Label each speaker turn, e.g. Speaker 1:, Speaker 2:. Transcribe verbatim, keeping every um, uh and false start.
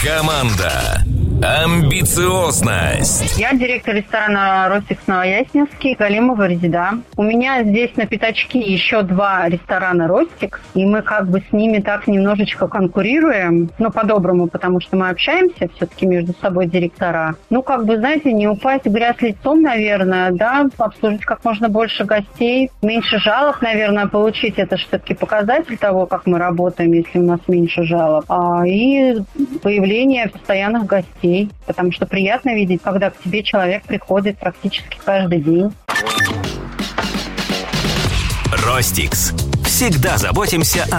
Speaker 1: Команда. Амбициозность.
Speaker 2: Я директор ресторана «Ростикс» Новояснинский, Галимова Резида. У меня здесь на пятачке еще два ресторана «Ростикс», и мы как бы с ними так немножечко конкурируем, но по-доброму, потому что мы общаемся все-таки между собой директора. Ну, как бы, знаете, не упасть в грязь лицом, наверное, да, обслужить как можно больше гостей, меньше жалоб, наверное, получить. Это все-таки показатель того, как мы работаем, если у нас меньше жалоб. А, и появление постоянных гостей. Потому что приятно видеть, когда к тебе человек приходит практически каждый день.
Speaker 1: Ростикс. Всегда заботимся о